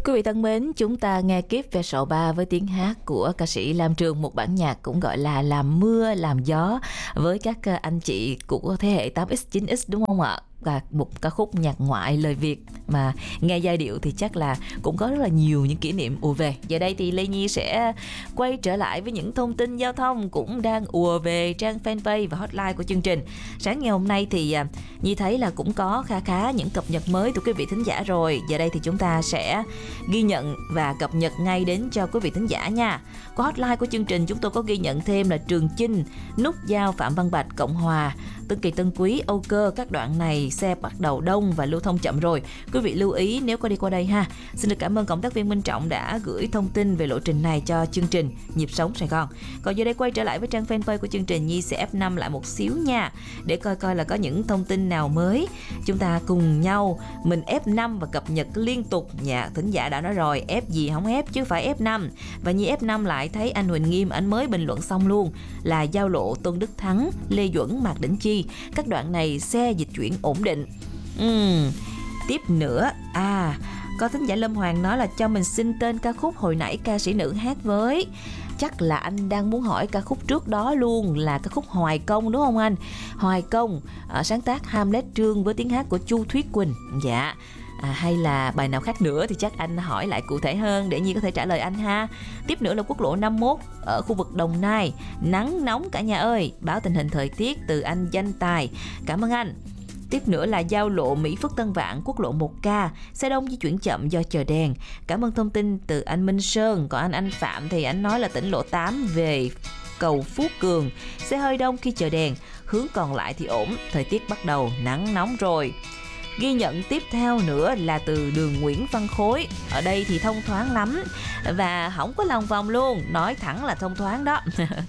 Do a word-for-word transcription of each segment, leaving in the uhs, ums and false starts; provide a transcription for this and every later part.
Quý vị thân mến, chúng ta nghe tiếp về sổ ba với tiếng hát của ca sĩ Lam Trường, một bản nhạc cũng gọi là làm mưa, làm gió với các anh chị của thế hệ tám x, chín x đúng không ạ? Và một ca khúc nhạc ngoại lời Việt mà nghe giai điệu thì chắc là cũng có rất là nhiều những kỷ niệm ùa về. Giờ đây thì Lê Nhi sẽ quay trở lại với những thông tin giao thông cũng đang ùa về trang fanpage và hotline của chương trình. Sáng ngày hôm nay thì Nhi thấy là cũng có khá khá những cập nhật mới từ quý vị thính giả rồi. Giờ đây thì chúng ta sẽ ghi nhận và cập nhật ngay đến cho quý vị thính giả nha. Qua hotline của chương trình chúng tôi có ghi nhận thêm là Trường Chinh, nút giao Phạm Văn Bạch, Cộng Hòa, Tân Kỳ, Tân Quý, Âu Cơ, các đoạn này xe bắt đầu đông và lưu thông chậm rồi. Quý vị lưu ý nếu có đi qua đây ha. Xin được cảm ơn cộng tác viên Minh Trọng đã gửi thông tin về lộ trình này cho chương trình Nhịp Sống Sài Gòn. Còn giờ đây quay trở lại với trang fanpage của chương trình, Nhi sẽ ép năm lại một xíu nha, để coi coi là có những thông tin nào mới. Chúng ta cùng nhau mình ép năm và cập nhật liên tục. Nhà thính giả đã nói rồi, ép gì không ép chứ phải ép năm. Và Nhi ép năm lại thấy anh Huỳnh Nghiêm anh mới bình luận xong luôn là giao lộ Tôn Đức Thắng, Lê Duẩn, Mạc Đỉnh Chi, các đoạn này xe dịch chuyển ổn định. Uhm, tiếp nữa, à có thính giả Lâm Hoàng nói là cho mình xin tên ca khúc hồi nãy ca sĩ nữ hát với. Chắc là anh đang muốn hỏi ca khúc trước đó luôn là ca khúc Hoài Công đúng không anh? Hoài Công à, sáng tác Hamlet Trương với tiếng hát của Chu Thuyết Quỳnh. Dạ. À, hay là bài nào khác nữa thì chắc anh hỏi lại cụ thể hơn để Nhi có thể trả lời anh ha. Tiếp nữa là quốc lộ năm mươi mốt ở khu vực Đồng Nai, nắng nóng cả nhà ơi. Báo tình hình thời tiết từ anh Danh Tài, cảm ơn anh. Tiếp nữa là giao lộ Mỹ Phước Tân Vạn, quốc lộ một K, xe đông di chuyển chậm do chờ đèn. Cảm ơn thông tin từ anh Minh Sơn. Còn anh Anh Phạm thì anh nói là tỉnh lộ tám về cầu Phú Cường, xe hơi đông khi chờ đèn, hướng còn lại thì ổn, thời tiết bắt đầu nắng nóng rồi. Ghi nhận tiếp theo nữa là từ đường Nguyễn Văn Khối. Ở đây thì thông thoáng lắm và không có lòng vòng luôn, nói thẳng là thông thoáng đó.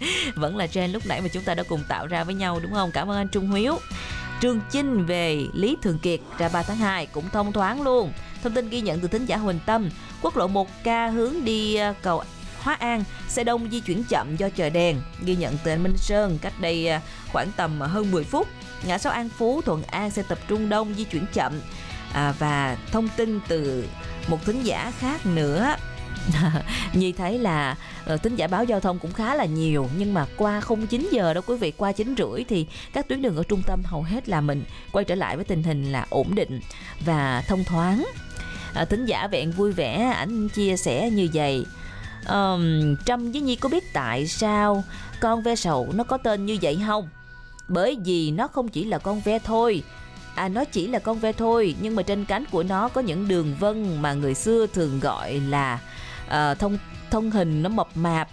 Vẫn là trend lúc nãy mà chúng ta đã cùng tạo ra với nhau đúng không? Cảm ơn anh Trung Hiếu. Trường Chinh về Lý Thường Kiệt ra ba tháng hai cũng thông thoáng luôn. Thông tin ghi nhận từ thính giả Huỳnh Tâm, quốc lộ một K hướng đi cầu Hóa An, xe đông di chuyển chậm do chờ đèn. Ghi nhận từ anh Minh Sơn cách đây khoảng tầm hơn mười phút. Ngã sáu An Phú, Thuận An sẽ tập trung đông di chuyển chậm. À, và thông tin từ một thính giả khác nữa. Nhi thấy là uh, thính giả báo giao thông cũng khá là nhiều, nhưng mà qua không chín giờ đó quý vị, qua chín rưỡi thì các tuyến đường ở trung tâm hầu hết là mình quay trở lại với tình hình là ổn định và thông thoáng. À, thính giả Vẹn Vui Vẻ ảnh chia sẻ như vậy. Um, Trâm với Nhi có biết tại sao con ve sầu nó có tên như vậy không? Bởi vì nó không chỉ là con ve thôi. À, nó chỉ là con ve thôi, nhưng mà trên cánh của nó có những đường vân mà người xưa thường gọi là uh, thông thông hình nó mập mạp.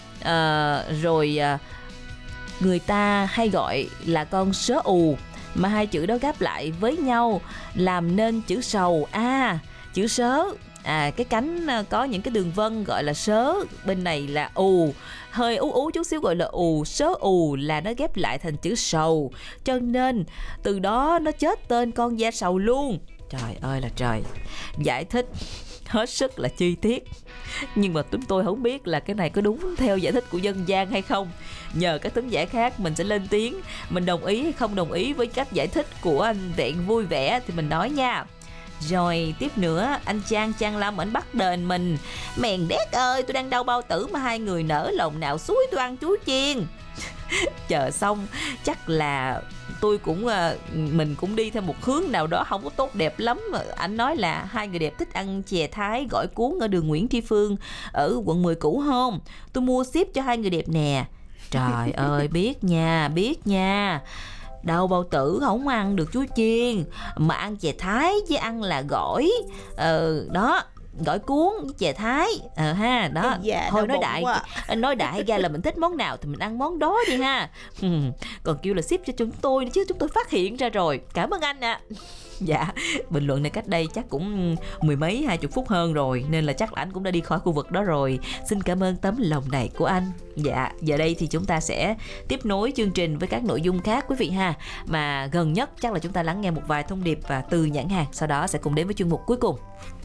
Uh, rồi uh, người ta hay gọi là con sớ ù, mà hai chữ đó ghép lại với nhau làm nên chữ sầu. À, chữ sớ. À, cái cánh có những cái đường vân gọi là sớ, bên này là ù, hơi ú ú chút xíu gọi là ù, sớ ù là nó ghép lại thành chữ sầu, cho nên từ đó nó chết tên con ve sầu luôn. Trời ơi là trời, giải thích hết sức là chi tiết, nhưng mà chúng tôi không biết là cái này có đúng theo giải thích của dân gian hay không. Nhờ các thính giả khác mình sẽ lên tiếng, mình đồng ý hay không đồng ý với cách giải thích của anh Vẹn Vui Vẻ thì mình nói nha. Rồi tiếp nữa, anh Trang Trang Lâm ảnh bắt đền mình: mèn đét ơi, tôi đang đau bao tử mà hai người nở lòng nào suối tôi ăn chuối chiên. Chờ xong chắc là tôi cũng mình cũng đi theo một hướng nào đó không có tốt đẹp lắm. Anh nói là hai người đẹp thích ăn chè Thái gỏi cuốn ở đường Nguyễn Tri Phương ở quận mười cũ không? Tôi mua ship cho hai người đẹp nè. Trời ơi, biết nha, biết nha. Đau bao tử không ăn được chuối chiên, mà ăn chè Thái với ăn là gỏi ờ, đó, gỏi cuốn với chè Thái ờ ha đó. Dạ, thôi nói đại nói đại ra là mình thích món nào thì mình ăn món đó đi ha. Còn kêu là ship cho chúng tôi chứ chúng tôi phát hiện ra rồi. Cảm ơn anh ạ. À. Dạ, bình luận này cách đây chắc cũng mười mấy hai chục phút hơn rồi, nên là chắc là anh cũng đã đi khỏi khu vực đó rồi. Xin cảm ơn tấm lòng này của anh. Dạ, giờ đây thì chúng ta sẽ tiếp nối chương trình với các nội dung khác quý vị ha. Mà gần nhất chắc là chúng ta lắng nghe một vài thông điệp và từ nhãn hàng, sau đó sẽ cùng đến với chuyên mục cuối cùng.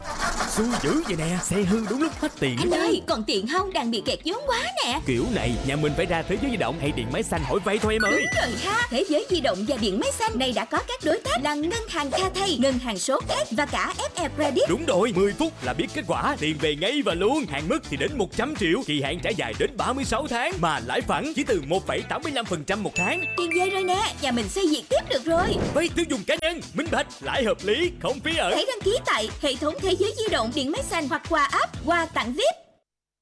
xui dữ vậy nè. Xe hư đúng lúc hết tiền. Anh ơi, còn tiền không? Đang bị kẹt vốn quá nè. Kiểu này nhà mình phải ra Thế Giới Di Động hay Điện Máy Xanh hỏi vay thôi em ơi. Đúng rồi ha. Thế Giới Di Động và Điện Máy Xanh này đã có các đối tác là ngân hàng Cathay, ngân hàng số khác và cả ép e Credit. Đúng rồi, mười phút là biết kết quả, tiền về ngay và luôn. Hạn mức thì đến một trăm triệu, kỳ hạn trả dài đến ba mươi sáu tháng, mà lãi phẳng chỉ từ một phẩy tám mươi lăm phần trăm một tháng. Tiền về rồi nè, nhà mình xây việc tiếp được rồi. Vay tiêu dùng cá nhân, minh bạch, lãi hợp lý, không phí ở. Hãy đăng ký tại hệ thống Thế Giới Di Động, Điện Máy Xanh hoặc qua app, qua tặng vê i pê.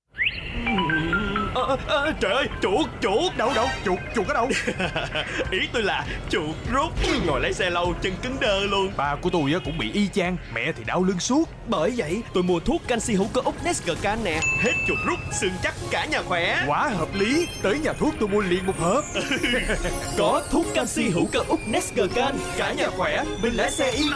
À, à, trời ơi, chuột, chuột. Đâu đâu, chuột, chuột ở đâu? Ý tôi là chuột rút. Ngồi lái xe lâu chân cứng đơ luôn. Ba của tôi cũng bị y chang, mẹ thì đau lưng suốt. Bởi vậy tôi mua thuốc canxi hữu cơ úc Nescacan nè. Hết chuột rút, xương chắc cả nhà khỏe. Quá hợp lý, tới nhà thuốc tôi mua liền một hộp. Có thuốc canxi hữu cơ úc Nescacan, cả nhà khỏe, mình lái xe yên